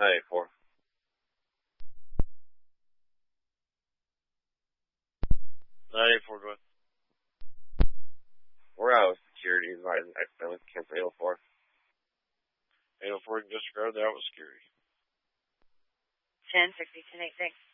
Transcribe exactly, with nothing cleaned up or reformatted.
nine eight four. nine eight four, go ahead. We're out of security. I accidentally canceled eight oh four. eight oh four, you can disregard that with security. ten sixty, ten eighty-six.